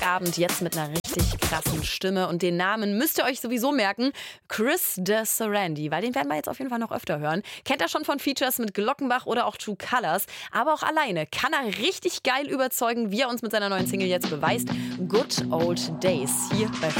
Freitagabend jetzt mit einer richtig krassen Stimme. Und den Namen müsst ihr euch sowieso merken. Chris de Sarandi, weil den werden wir jetzt auf jeden Fall noch öfter hören. Kennt er schon von Features mit Glockenbach oder auch True Colors. Aber auch alleine kann er richtig geil überzeugen, wie er uns mit seiner neuen Single jetzt beweist. Good Old Days hier bei